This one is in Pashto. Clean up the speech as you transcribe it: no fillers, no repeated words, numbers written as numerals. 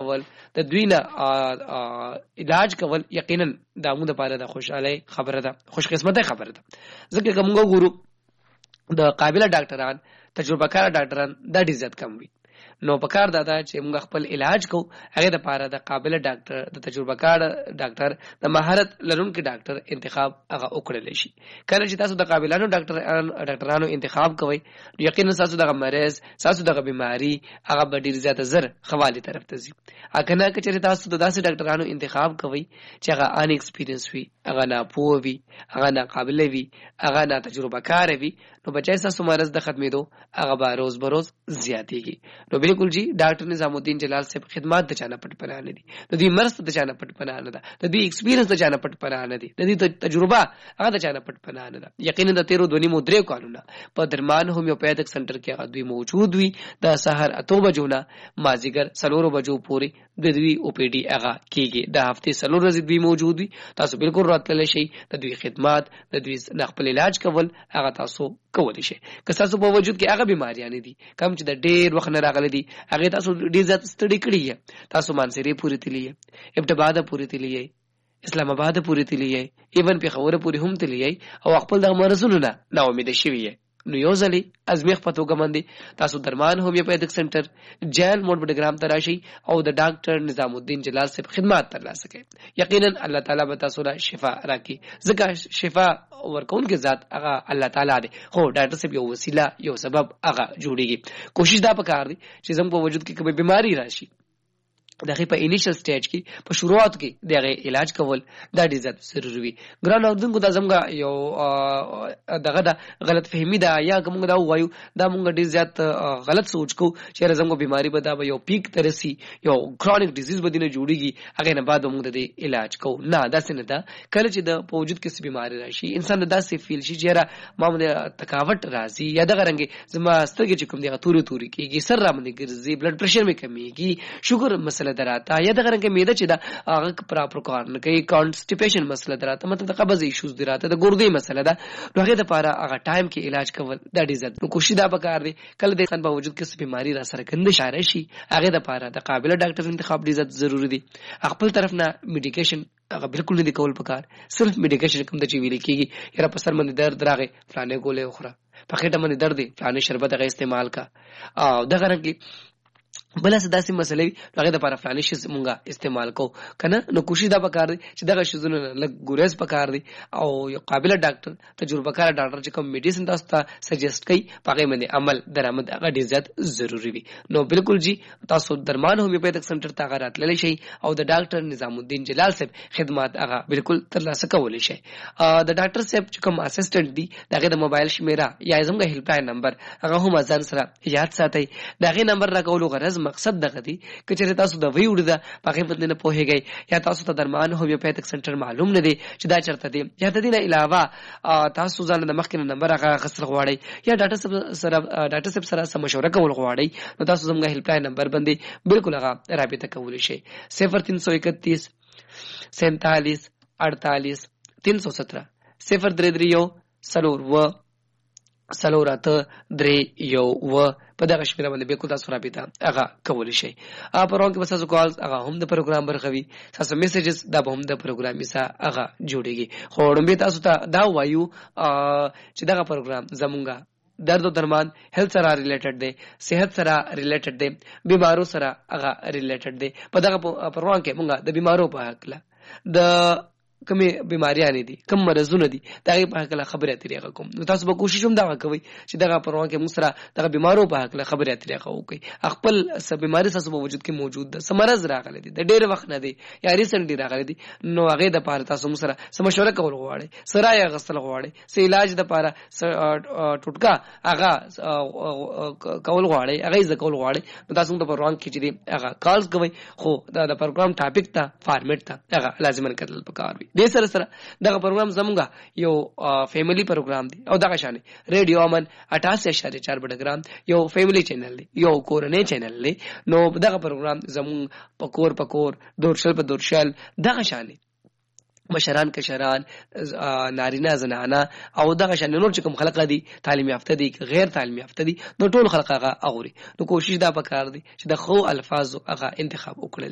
کول د دوی نه علاج کول یقینا د موږ لپاره د خوشاله خبره ده، خوش قسمته خبره ده. ځکه کوم ګورو د قابلیت ډاکټران، تجربه کار ډاکټران د ډیر زیات کم وي. نو پکار دا چې موږ خپل علاج کو هغه د پاره د قابل ډاکټر، د تجربه کار ډاکټر، د مهارت لرونکي ډاکټر انتخاب هغه وکړل شي. کله چې تاسو د قابلانو ډاکټرانو انتخاب کوئ یقینا تاسو د مرز، تاسو د بیماری هغه به ډیر زیات زر خواله طرف ته ځي. اګه چې تاسو د داسې ډاکټرانو انتخاب کوئ چې هغه ان ایکسپیرینس وي، هغه نه پوه وي، هغه نه قابل وي، هغه نه تجربه کار وي، نو بچای تاسو مرز د ختمېدو هغه به روز بروز زیاتېږي. نو بالکل جی ډاکټر نظام الدین جلال صاحب خدمات د چانه پټ پناه نه دي، د دې مرسته د چانه پټ پناه نه ده، د دې ایکسپیرینس د چانه پټ پناه نه دي، د دې تجربه هغه د چانه پټ پناه نه ده. یقینا د 13 کالونه په درمان هومیوپیتھک سنټر کې هغه دوی موجود وي. د سحر 8 بجو نه مازیګر 4 بجو پورې د دوی او پی ډي هغه کیږي. د هفته 4 ورځې دوی موجود وي. تاسو بالکل راتللی شئ، د دوی خدمات، د دوی خپل علاج کول هغه تاسو کولی شئ. که تاسو په وجود کې هغه بیماریاں دي کوم چې د ډیر وخت نه راغلي دي، هغه تاسو ډیر ځات ستړي کړی، تاسو مانسری پوری تلی، ابتباده پوری تلی، اسلام آباد پوری تلی، ایون په خوره پوری هم تلی او خپل د مرزونو نه امید شوی. نو یو ځلی ازمیخ په توګه باندې تاسو درمان هومیوپیتھک سنټر جیل موډ بډګرام ته راشي او د ډاکټر نظام الدین جلال صاحب خدمات ترلاسه کړئ. یقینا الله تعالی به تاسو ته شفا راکړي، ځکه شفا ورکون کې ذات هغه الله تعالی دی، خو ډاکټر صاحب یو وسیله، یو سبب هغه جوړیږي. کوشش دا پکار دی چې زموږ په وجود کې کومه بیماری راشي دغه په انیشل سټیج کې په شروعات کې دغه علاج کول دا ډیر زیات ضروري وي. ګران اوردونکو دا زموږ یو دغه د غلط فهمي ده، یا کوم دا وایو دا موږ ډیر زیات غلط سوچ کو چې زموږ بیماری به دا یو پیک ترسي، یو کرونیک ډیزیز بدینه جوړیږي، هغه نه بعد موږ د علاج کو. نه دا څنګه ده. کله چې د په وجود کې بیماری راشي انسان دا سي فیل شي چې ما باندې تکاوت راځي، یا دغه رنګ زما سترګې چې کوم دی توري کېږي، سر را باندې ګرځي، بلډ پريشر مې کمیږي، شوګر مسله دراته، یا دغه رنګ میده چې دا هغه پراپر کار نه کوي، کانسټیپیشن مسله دراته، مطلب د قبض ایشوز دراته، د ګردې مسله ده. نو هغه د لپاره هغه ټایم کې علاج کول دا ډیر زیات نو کوشش دا پکار دی. کله د انسان په وجود کې بیماری را سره کنده شاره شي هغه د لپاره د قابل ډاکټر انتخاب ډیر زیات ضروری دی. خپل طرف نه میډیکیشن هغه بالکل نه کول پکار، صرف میډیکیشن کوم د چی ویل کیږي یاره په سر باندې درد راغی فلانه ګولې اخرى، په خېټه باندې درد دی فلانه شربت هغه استعمال کا، او دغه رنګ بل څه داسې مسلې هغه د لپاره فلانه شی مونږه استعمال کو کنه. نو کوشش دا پکار دی چې دغه شیزونه لګ ګورز پکار دی او یو قابل ډاکټر، تجربه کار ډاکټر چې کوم میډیسن تاسو ته سجیسټ کوي پغه باندې عمل درآمد هغه ډیر زیات ضروری وي. نو بالکل جی تاسو درمان هومیوپیتھک سنټر ته غرات للی شي او د ډاکټر نظام الدین جلال صاحب خدمات هغه بالکل ترلاسه کولی شي. د ډاکټر صاحب چې کوم اسسټنټ دی دغه د موبایل شمیره یا زموږ هیلپ لاین نمبر هغه هم ځان سره یاد ساتئ. دغه نمبر راکولو غرض مقصد دغه دی چې تاسو د ویوډ ده پغه باندې نه پوهیږئ یا تاسو ته درمان هومیوپیتھک سنټر معلوم نه دی چې دا چرته دی، یا د دې نه علاوه تاسو ځان د مخکې نمبر هغه غسل غواړئ یا ډاکټر صاحب سره مشوره کول غواړئ، نو تاسو زموږ هیلپ لاین نمبر باندې بالکل هغه رابطه کولی شئ. 0331 47 48 317 033 سلور سلورات درې یو و په دغه شمیره باندې بالکل تاسو رابطه هغه کولی شئ. پرون کې تاسو کال هغه هم د پروګرام برخوي، تاسو میسیجز دا به هم د پروګرام میسا هغه جوړیږي. خو وړاندې تاسو ته دا وایو چې دغه پروګرام زمونږه درد او درمان هیلث سره ریلیټډ دی، صحت سره ریلیټډ دی، بیمارو سره هغه ریلیټډ دی. په دغه پروګرام کې موږ د بیمارو په حق له د کومه بیماریاں دي، کوم مرزونه دي، دا په حق له خبرې اترې کوم. نو تاسو به کوشش هم دا کوئ چې دغه پروګرام کې موږ سره دغه بیمارو په حق له خبرې اترې کوو. خپل څه بیماری تاسو په وجود کې موجود ده، سمرز راغلي دي، د ډېر وخت نه دي یا ریسنټلی راغلي دي، نو هغه د پاره تاسو موږ سره مشوره کول غواړئ، سره یا غسل غواړئ، سې علاج د پاره ټوټکا هغه کول غواړئ، هغه ز کول غواړئ، نو تاسو د پروګرام کې چې هغه کالز کوئ. خو دا د پروګرام ټاپک ته فارمیټ ته هغه لازمن کتل پکار وي. د سره سره دغه پروګرام زمونږه یو فیملی پروګرام دی او دغه شان ریډیو امن 88.4 بډګرام یو فیملی چینل دی، یو کورنۍ چینل دی. نو دغه پروګرام زمون پکور دورشل په دورشل دغه شان مشران کشران نارینه زنانه او دغه شان نور چې کوم خلق دي تعلیم یافته دي غیر تعلیم یافته دي نو ټول خلق هغه اوري. نو کوشش دا پکار دي چې د خو الفاظ هغه انتخاب وکړي.